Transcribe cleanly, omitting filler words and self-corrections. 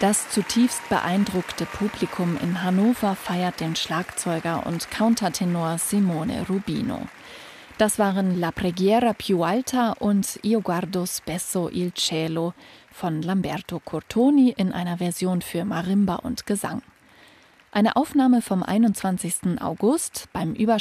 Das zutiefst beeindruckte Publikum in Hannover feiert den Schlagzeuger und Countertenor Simone Rubino. Das waren La preghiera più alta und Io guardo spesso il cielo von Lamberto Curtoni in einer Version für Marimba und Gesang. Eine Aufnahme vom 21. August beim